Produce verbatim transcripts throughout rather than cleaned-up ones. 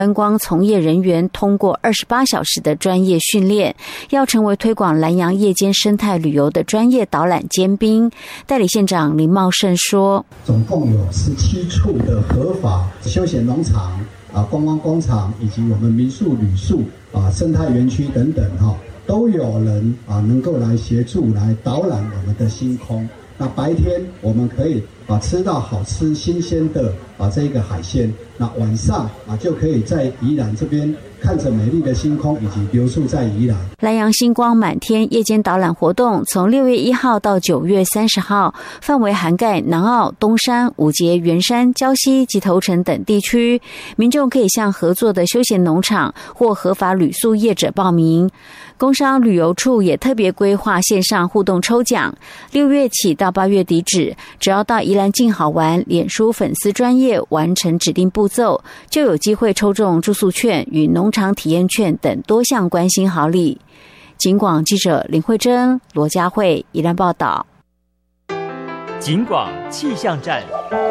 观光从业人员通过二十八小时的专业训练，要成为推广南洋夜间生态旅游的专业导览尖兵。代理县长林茂盛说， 总共有十七处的合法休闲农场、啊观光工厂以及我们民宿、旅宿、啊生态园区等等哈，都有人啊能够来协助来导览我们的星空。那白天我们可以啊吃到好吃新鲜的啊这个海鲜，那晚上啊就可以在宜兰这边看着美丽的星空，以及留宿在宜兰。 南洋星光满天夜间导览活动从六月一号到九月三十号，范围涵盖南澳、东山、五节、圆山、礁溪及头城等地区，民众可以向合作的休闲农场或合法旅宿业者报名。工商旅游处也特别规划线上互动抽奖，六月起到八月底止，只要到宜兰静好玩脸书粉丝专页完成指定步骤，就有机会抽中住宿券与农场体验券等多项关心好礼。警广记者林慧珍、罗佳慧宜兰报道。 警广气象站。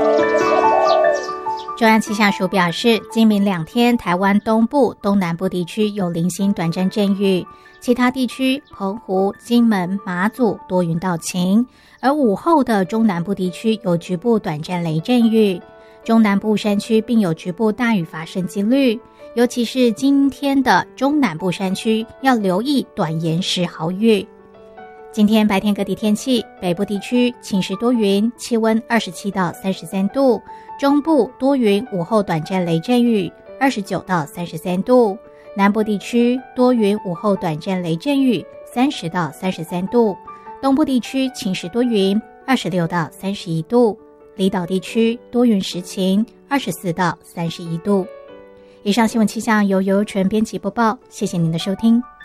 中央气象署表示，今明两天台湾东部、东南部地区有零星短暂阵雨，其他地区澎湖、金门、马祖多云到晴，而午后的中南部地区有局部短暂雷阵雨，中南部山区并有局部大雨发生几率，尤其是今天的中南部山区要留意短延时豪雨。今天白天各地天气，北部地区晴时多云，气温二十七到三十三度，中部多云，午后短暂雷阵雨，二十九到三十三度，南部地区多云，午后短暂雷阵雨，三十到三十三度，东部地区晴时多云，二十六到三十一度，离岛地区多云时晴，二十四到三十一度。以上新闻气象由尤纯编辑播报，谢谢您的收听。